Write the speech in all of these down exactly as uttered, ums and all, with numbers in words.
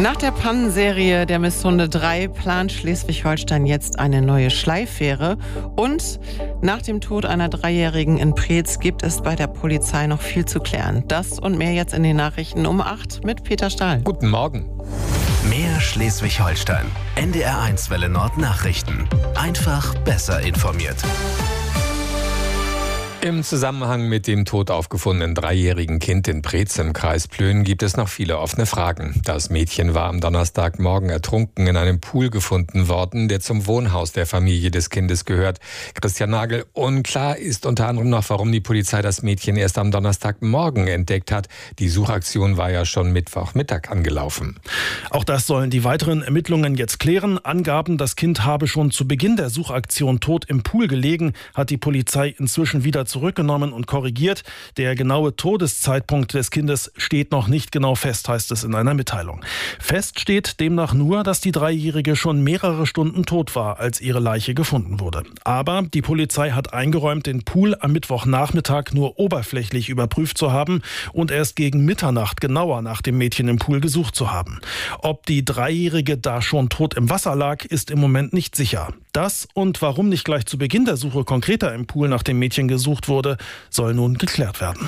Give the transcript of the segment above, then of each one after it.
Nach der Pannenserie der Misshunde drei plant Schleswig-Holstein jetzt eine neue Schleifähre. Und nach dem Tod einer Dreijährigen in Preetz gibt es bei der Polizei noch viel zu klären. Das und mehr jetzt in den Nachrichten um acht mit Peter Stahl. Guten Morgen. Mehr Schleswig-Holstein. N D R eins Welle Nord Nachrichten. Einfach besser informiert. Im Zusammenhang mit dem tot aufgefundenen dreijährigen Kind in Preetz im Kreis Plön gibt es noch viele offene Fragen. Das Mädchen war am Donnerstagmorgen ertrunken in einem Pool gefunden worden, der zum Wohnhaus der Familie des Kindes gehört. Christian Nagel, unklar ist unter anderem noch, warum die Polizei das Mädchen erst am Donnerstagmorgen entdeckt hat. Die Suchaktion war ja schon Mittwochmittag angelaufen. Auch das sollen die weiteren Ermittlungen jetzt klären. Angaben, das Kind habe schon zu Beginn der Suchaktion tot im Pool gelegen, hat die Polizei inzwischen wieder zurückgenommen und korrigiert. Der genaue Todeszeitpunkt des Kindes steht noch nicht genau fest, heißt es in einer Mitteilung. Fest steht demnach nur, dass die Dreijährige schon mehrere Stunden tot war, als ihre Leiche gefunden wurde. Aber die Polizei hat eingeräumt, den Pool am Mittwochnachmittag nur oberflächlich überprüft zu haben und erst gegen Mitternacht genauer nach dem Mädchen im Pool gesucht zu haben. Ob die Dreijährige da schon tot im Wasser lag, ist im Moment nicht sicher. Das und warum nicht gleich zu Beginn der Suche konkreter im Pool nach dem Mädchen gesucht wurde, soll nun geklärt werden.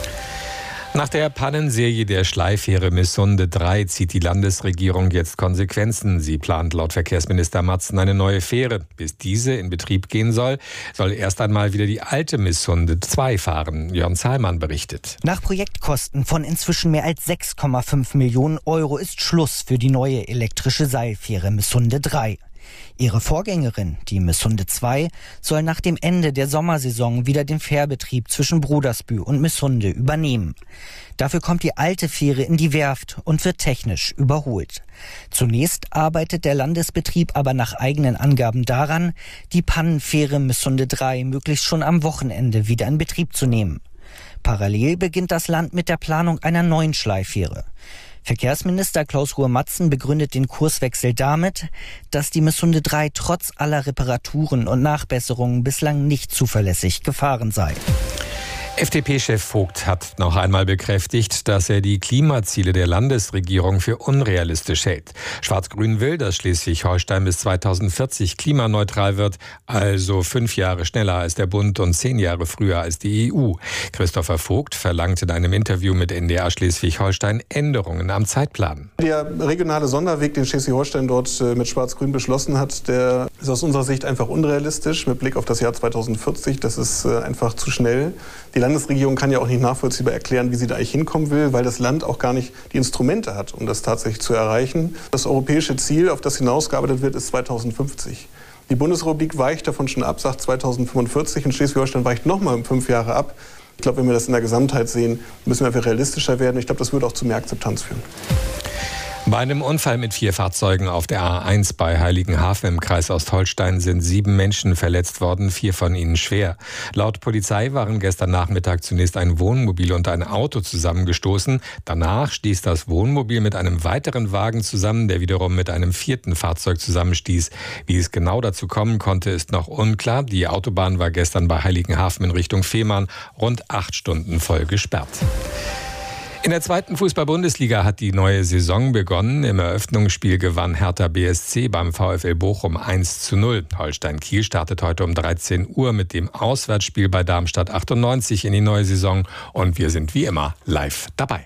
Nach der Pannenserie der Schleifähre Misshunde drei zieht die Landesregierung jetzt Konsequenzen. Sie plant laut Verkehrsminister Matzen eine neue Fähre. Bis diese in Betrieb gehen soll, soll erst einmal wieder die alte Misshunde zwei fahren. Jörn Zahlmann berichtet. Nach Projektkosten von inzwischen mehr als sechs Komma fünf Millionen Euro ist Schluss für die neue elektrische Seilfähre Misshunde drei. Ihre Vorgängerin, die Misshunde zwei, soll nach dem Ende der Sommersaison wieder den Fährbetrieb zwischen Brudersbühl und Misshunde übernehmen. Dafür kommt die alte Fähre in die Werft und wird technisch überholt. Zunächst arbeitet der Landesbetrieb aber nach eigenen Angaben daran, die Pannenfähre Misshunde drei möglichst schon am Wochenende wieder in Betrieb zu nehmen. Parallel beginnt das Land mit der Planung einer neuen Schleifähre. Verkehrsminister Klaus-Ruhe Matzen begründet den Kurswechsel damit, dass die Misshunde drei trotz aller Reparaturen und Nachbesserungen bislang nicht zuverlässig gefahren sei. F D P-Chef Vogt hat noch einmal bekräftigt, dass er die Klimaziele der Landesregierung für unrealistisch hält. Schwarz-Grün will, dass Schleswig-Holstein bis zweitausendvierzig klimaneutral wird, also fünf Jahre schneller als der Bund und zehn Jahre früher als die E U. Christopher Vogt verlangt in einem Interview mit N D R Schleswig-Holstein Änderungen am Zeitplan. Der regionale Sonderweg, den Schleswig-Holstein dort mit Schwarz-Grün beschlossen hat, der ist aus unserer Sicht einfach unrealistisch mit Blick auf das Jahr zweitausendvierzig. Das ist einfach zu schnell. Die Landesregierung kann ja auch nicht nachvollziehbar erklären, wie sie da eigentlich hinkommen will, weil das Land auch gar nicht die Instrumente hat, um das tatsächlich zu erreichen. Das europäische Ziel, auf das hinausgearbeitet wird, ist zweitausendfünfzig. Die Bundesrepublik weicht davon schon ab, sagt zweitausendfünfundvierzig, und Schleswig-Holstein weicht nochmal um fünf Jahre ab. Ich glaube, wenn wir das in der Gesamtheit sehen, müssen wir einfach realistischer werden. Ich glaube, das würde auch zu mehr Akzeptanz führen. Bei einem Unfall mit vier Fahrzeugen auf der A eins bei Heiligenhafen im Kreis Ostholstein sind sieben Menschen verletzt worden, vier von ihnen schwer. Laut Polizei waren gestern Nachmittag zunächst ein Wohnmobil und ein Auto zusammengestoßen. Danach stieß das Wohnmobil mit einem weiteren Wagen zusammen, der wiederum mit einem vierten Fahrzeug zusammenstieß. Wie es genau dazu kommen konnte, ist noch unklar. Die Autobahn war gestern bei Heiligenhafen in Richtung Fehmarn rund acht Stunden voll gesperrt. In der zweiten Fußball-Bundesliga hat die neue Saison begonnen. Im Eröffnungsspiel gewann Hertha B S C beim VfL Bochum eins zu null. Holstein Kiel startet heute um dreizehn Uhr mit dem Auswärtsspiel bei Darmstadt achtundneunzig in die neue Saison. Und wir sind wie immer live dabei.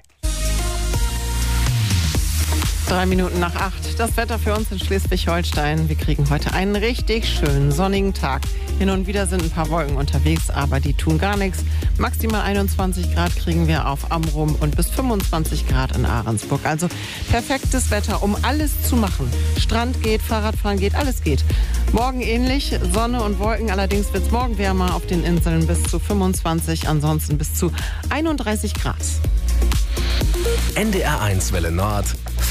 Drei Minuten nach acht. Das Wetter für uns in Schleswig-Holstein. Wir kriegen heute einen richtig schönen sonnigen Tag. Hin und wieder sind ein paar Wolken unterwegs, aber die tun gar nichts. Maximal einundzwanzig Grad kriegen wir auf Amrum und bis fünfundzwanzig Grad in Ahrensburg. Also perfektes Wetter, um alles zu machen. Strand geht, Fahrradfahren geht, alles geht. Morgen ähnlich, Sonne und Wolken. Allerdings wird es morgen wärmer, auf den Inseln bis zu fünfundzwanzig, ansonsten bis zu einunddreißig Grad. N D R eins Welle Nord.